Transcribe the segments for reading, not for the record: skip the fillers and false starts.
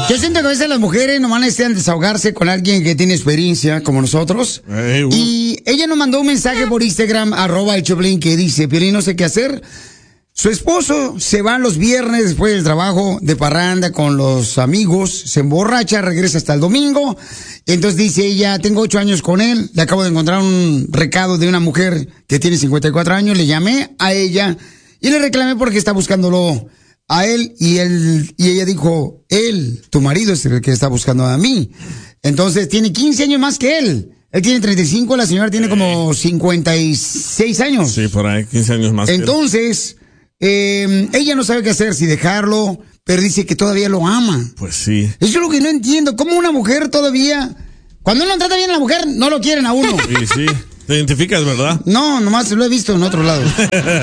Yo siento que a veces las mujeres nomás necesitan desahogarse con alguien que tiene experiencia, como nosotros. Y ella nos mandó un mensaje por Instagram, @el Choplin, que dice: Piolín, no sé qué hacer. Su esposo se va los viernes después del trabajo de parranda con los amigos, se emborracha, regresa hasta el domingo. Entonces dice ella: tengo 8 años con él, le acabo de encontrar un recado de una mujer que tiene 54 años, le llamé a ella y le reclamé porque está buscándolo a él, y ella dijo: tu marido es el que está buscando a mí. Entonces tiene 15 años más que él. Él tiene 35, la señora tiene como 56 años. Sí, por ahí, 15 años más. Entonces, ella no sabe qué hacer, si dejarlo, pero dice que todavía lo ama. Pues sí. Eso es lo que no entiendo. ¿Cómo una mujer todavía, cuando uno trata bien a la mujer, no lo quieren a uno? Sí, sí. ¿Te identificas, verdad? No, nomás lo he visto en otro lado.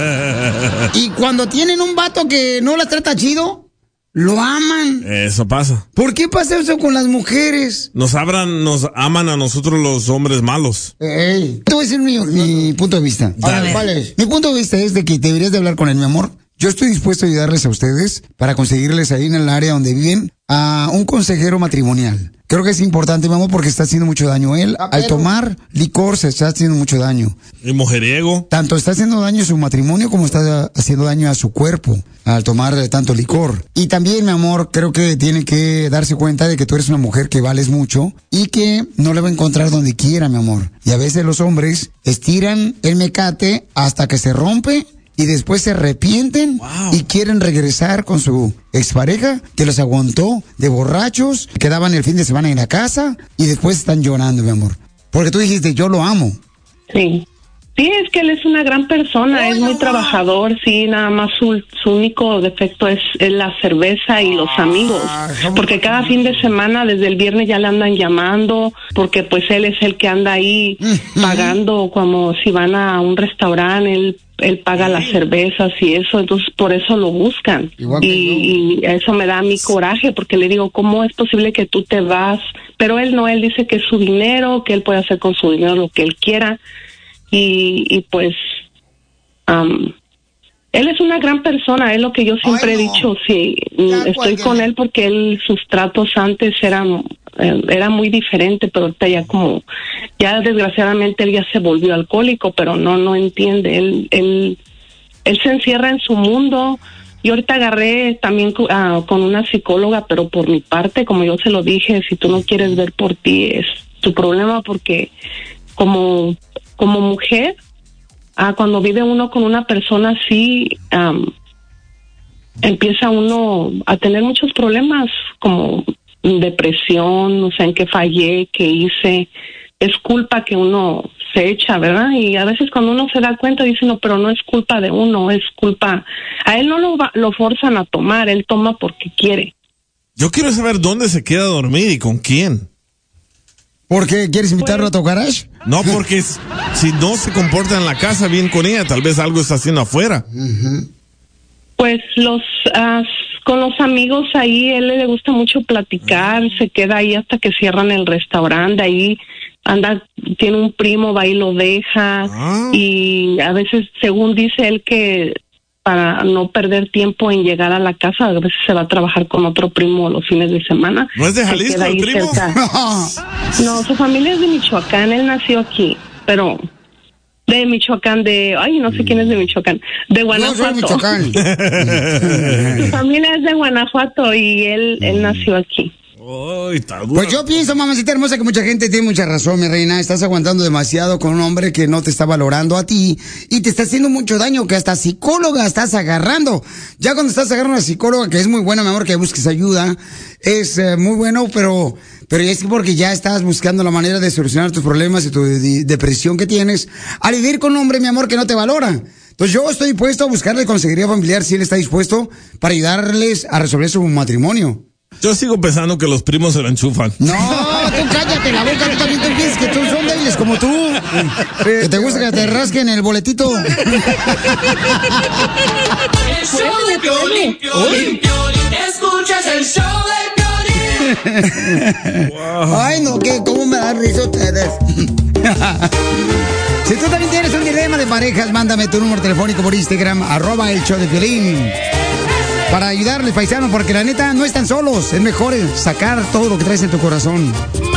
Y cuando tienen un vato que no la trata chido, lo aman. Eso pasa. ¿Por qué pasa eso con las mujeres? Nos aman a nosotros los hombres malos. Te voy a decir mi punto de vista. Dale. ¿Cuál es? Mi punto de vista es de que deberías de hablar con él, mi amor. Yo estoy dispuesto a ayudarles a ustedes para conseguirles ahí en el área donde viven a un consejero matrimonial. Creo que es importante, mi amor, porque está haciendo mucho daño él. Al tomar licor se está haciendo mucho daño. Y mujeriego. Tanto está haciendo daño a su matrimonio como está haciendo daño a su cuerpo al tomar tanto licor. Y también, mi amor, creo que tiene que darse cuenta de que tú eres una mujer que vales mucho y que no le va a encontrar donde quiera, mi amor. Y a veces los hombres estiran el mecate hasta que se rompe y después se arrepienten y quieren regresar con su expareja que los aguantó de borrachos, quedaban el fin de semana en la casa y después están llorando, mi amor. Porque tú dijiste: yo lo amo. Sí. Sí, es que él es una gran persona, es muy trabajador, sí, nada más su único defecto es la cerveza y los amigos, porque cada fin de semana, desde el viernes ya le andan llamando, porque pues él es el que anda ahí pagando, como si van a un restaurante, él paga las cervezas y eso, entonces por eso lo buscan. Y eso me da mi coraje, porque le digo: ¿cómo es posible que tú te vas? Pero él no, él dice que es su dinero, que él puede hacer con su dinero lo que él quiera. Y pues él es una gran persona, es lo que yo siempre he dicho. Sí, estoy con él porque sus tratos antes eran muy diferente, pero ahorita ya desgraciadamente él ya se volvió alcohólico, pero no entiende, él se encierra en su mundo. Yo ahorita agarré también con una psicóloga, pero por mi parte, como yo se lo dije, si tú no quieres ver por ti es tu problema, porque como mujer, cuando vive uno con una persona así, empieza uno a tener muchos problemas, como depresión, no sé en qué fallé, qué hice. Es culpa que uno se echa, ¿verdad? Y a veces cuando uno se da cuenta dice: no, pero no es culpa de uno, es culpa. A él no lo forzan a tomar, él toma porque quiere. Yo quiero saber dónde se queda a dormir y con quién. ¿Por qué? ¿Quieres invitarlo a tu garage? No, porque si no se comporta en la casa bien con ella, tal vez algo está haciendo afuera. Pues con los amigos ahí, él le gusta mucho platicar, se queda ahí hasta que cierran el restaurante, ahí anda, tiene un primo, va y lo deja, y a veces, según dice él, que para no perder tiempo en llegar a la casa, a veces se va a trabajar con otro primo los fines de semana. ¿No es de Jalisco el primo? No, su familia es de Michoacán, él nació aquí, pero de Michoacán, no sé quién es de Michoacán, de Guanajuato. Yo soy Michoacán. Su familia es de Guanajuato y él nació aquí. Pues yo pienso, mamacita hermosa, que mucha gente tiene mucha razón, mi reina. Estás aguantando demasiado con un hombre que no te está valorando a ti y te está haciendo mucho daño, que hasta psicóloga estás agarrando. Ya cuando estás agarrando a una psicóloga, que es muy buena, mi amor, que busques ayuda, es muy bueno, pero es porque ya estás buscando la manera de solucionar tus problemas y tu depresión que tienes al vivir con un hombre, mi amor, que no te valora. Entonces yo estoy dispuesto a buscarle consejería familiar si él está dispuesto para ayudarles a resolver su matrimonio. Yo sigo pensando que los primos se la enchufan. No, tú cállate la boca, tú también te piensas que tú son débiles como tú. Que te gusta que te rasquen el boletito. El show de Piolín, Piolín, Piolín, escuchas el show de Piolín. Ay, no, ¿cómo me da risa ustedes? Si tú también tienes un dilema de parejas, mándame tu número telefónico por Instagram, @el show de Piolín. para ayudarles, paisano, porque la neta no están solos. Es mejor sacar todo lo que traes en tu corazón.